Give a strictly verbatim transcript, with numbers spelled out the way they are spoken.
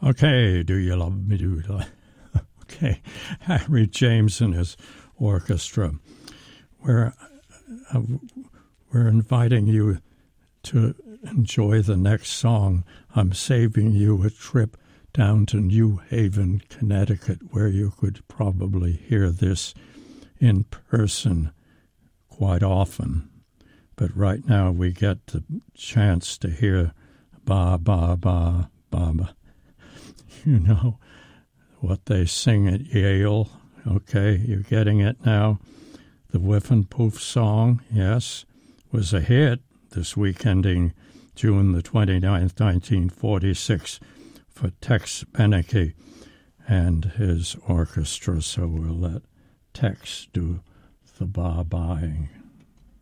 Okay, do you love me? Do you love Okay, Harry James and his orchestra. We're, uh, we're inviting you to enjoy the next song. I'm saving you a trip down to New Haven, Connecticut, where you could probably hear this in person quite often. But right now we get the chance to hear ba, ba, ba, ba, ba. You know what they sing at Yale. Okay, you're getting it now. The Whiff and Poof song, yes, was a hit this week ending June the twenty-ninth, nineteen forty-six, for Tex Beneke and his orchestra. So we'll let Tex do the ba-ba'ing.